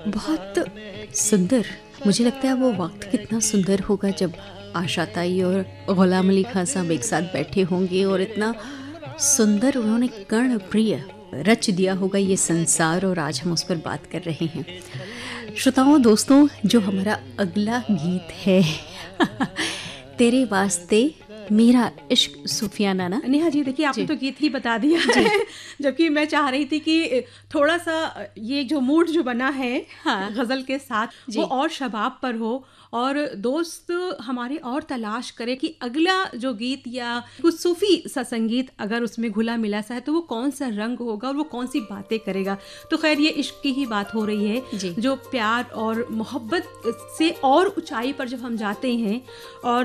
बहुत सुंदर। मुझे लगता है वो वक्त कितना सुंदर होगा जब आशा ताई और गुलाम अली खान साहब एक साथ बैठे होंगे और इतना सुंदर उन्होंने कर्ण प्रिय रच दिया होगा ये संसार, और आज हम उस पर बात कर रहे हैं। श्रोताओं, दोस्तों, जो हमारा अगला गीत है तेरे वास्ते मेरा इश्क सूफियाना ना। नेहा जी, देखिए आपने तो गीत ही बता दिया है जबकि मैं चाह रही थी कि थोड़ा सा ये जो मूड जो बना है हाँ, गजल के साथ वो और शबाब पर हो, और दोस्त हमारे और तलाश करे कि अगला जो गीत या कुछ सूफी सा संगीत अगर उसमें घुला मिला सा है तो वो कौन सा रंग होगा और वो कौन सी बातें करेगा। तो खैर ये इश्क की ही बात हो रही है, जो प्यार और मोहब्बत से और ऊंचाई पर जब हम जाते हैं और